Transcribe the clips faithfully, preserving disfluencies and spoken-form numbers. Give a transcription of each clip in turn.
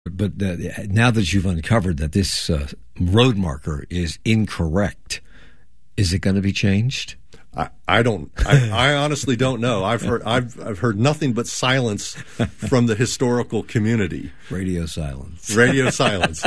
But uh, now that you've uncovered that this uh, road marker is incorrect, is it going to be changed? I, I don't. I, I honestly don't know. I've heard. I've I've heard nothing but silence from the historical community. Radio silence. Radio silence.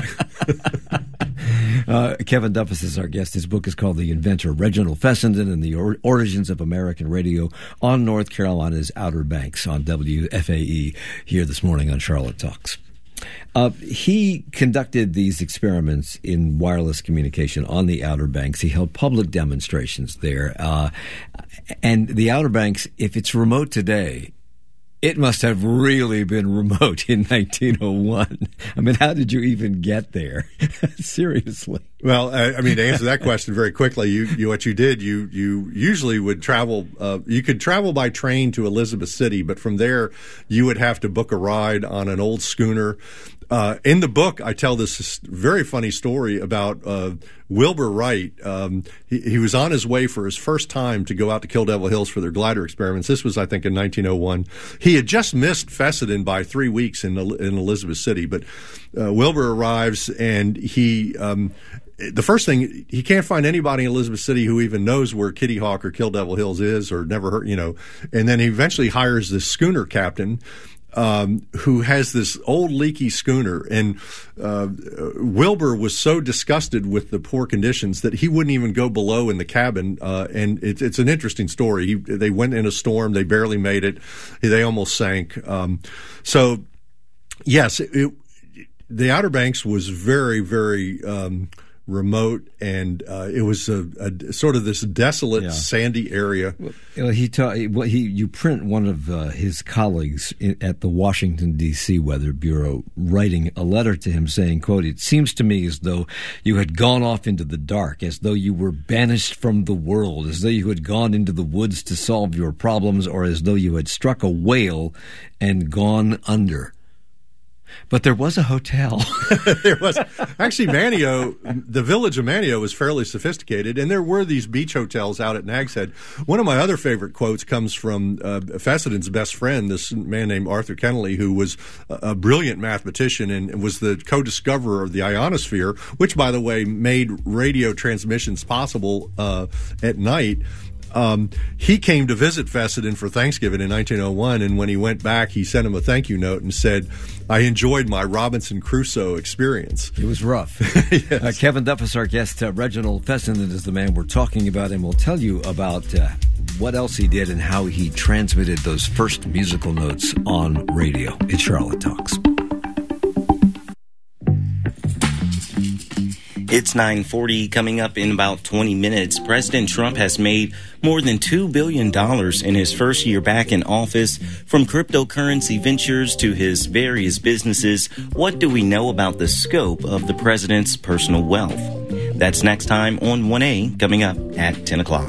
uh, Kevin Duffus is our guest. His book is called "The Inventor: Reginald Fessenden and the or- Origins of American Radio" on North Carolina's Outer Banks on W F A E here this morning on Charlotte Talks. Uh, he conducted these experiments in wireless communication on the Outer Banks. He held public demonstrations there. Uh, and the Outer Banks, if it's remote today, it must have really been remote in nineteen oh one. I mean, how did you even get there? Seriously. Well, I, I mean, to answer that question very quickly, you, you what you did, you you usually would travel. Uh, you could travel by train to Elizabeth City, but from there, you would have to book a ride on an old schooner. Uh, in the book, I tell this very funny story about uh, Wilbur Wright. Um, he, he was on his way for his first time to go out to Kill Devil Hills for their glider experiments. This was, I think, in nineteen oh one. He had just missed Fessenden by three weeks in in Elizabeth City, but uh, Wilbur arrives and he. Um, The first thing, he can't find anybody in Elizabeth City who even knows where Kitty Hawk or Kill Devil Hills is or never heard, you know. And then he eventually hires this schooner captain um, who has this old leaky schooner. And uh, Wilbur was so disgusted with the poor conditions that he wouldn't even go below in the cabin. Uh, and it, it's an interesting story. He, they went in a storm. They barely made it. They almost sank. Um, so, yes, it, it, the Outer Banks was very, very um, – remote, and uh, it was a, a sort of this desolate, yeah. sandy area. Well, he, ta- well, he you print one of uh, his colleagues in, at the Washington, D C Weather Bureau writing a letter to him saying, quote, "It seems to me as though you had gone off into the dark, as though you were banished from the world, as though you had gone into the woods to solve your problems, or as though you had struck a whale and gone under." But there was a hotel. There was. Actually, Manteo, the village of Manteo was fairly sophisticated, and there were these beach hotels out at Nag's Head. One of my other favorite quotes comes from uh, Fessenden's best friend, this man named Arthur Kennelly, who was a, a brilliant mathematician and was the co-discoverer of the ionosphere, which, by the way, made radio transmissions possible uh, at night. Um, he came to visit Fessenden for Thanksgiving in nineteen oh one, and when he went back, he sent him a thank you note and said, "I enjoyed my Robinson Crusoe experience." It was rough. Yes. uh, Kevin Duffus, our guest. Uh, Reginald Fessenden is the man we're talking about, and we'll tell you about uh, what else he did and how he transmitted those first musical notes on radio. It's Charlotte Talks. It's nine forty. Coming up in about twenty minutes, President Trump has made more than two billion dollars in his first year back in office. From cryptocurrency ventures to his various businesses, what do we know about the scope of the president's personal wealth? That's next time on one A, coming up at ten o'clock.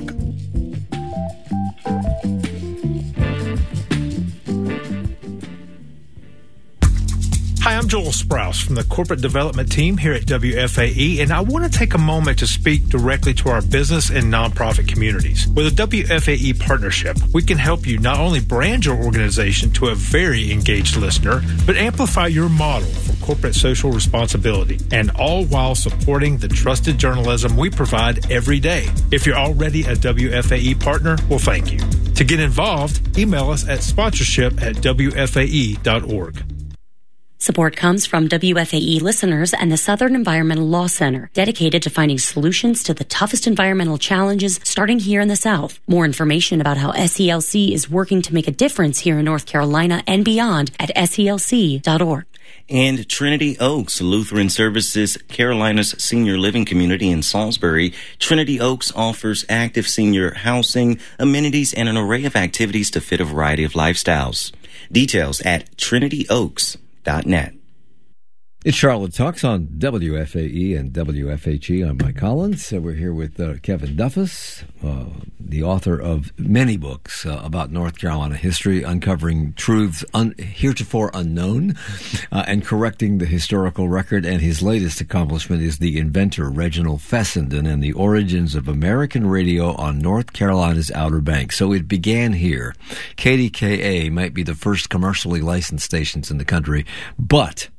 Hi, I'm Joel Sprouse from the corporate development team here at W F A E, and I want to take a moment to speak directly to our business and nonprofit communities. With a W F A E partnership, we can help you not only brand your organization to a very engaged listener, but amplify your model for corporate social responsibility, and all while supporting the trusted journalism we provide every day. If you're already a W F A E partner, well, thank you. To get involved, email us at sponsorship at W F A E dot org. Support comes from W F A E listeners and the Southern Environmental Law Center, dedicated to finding solutions to the toughest environmental challenges starting here in the South. More information about how S E L C is working to make a difference here in North Carolina and beyond at S E L C dot org. And Trinity Oaks Lutheran Services, Carolina's senior living community in Salisbury. Trinity Oaks offers active senior housing, amenities, and an array of activities to fit a variety of lifestyles. Details at trinity oaks dot net. It's Charlotte Talks on W F A E and W F H E. I'm Mike Collins. So we're here with uh, Kevin Duffus, uh, the author of many books uh, about North Carolina history, uncovering truths un- heretofore unknown uh, and correcting the historical record. And his latest accomplishment is The Inventor, Reginald Fessenden, and the Origins of American Radio on North Carolina's Outer Banks. So it began here. K D K A might be the first commercially licensed stations in the country, but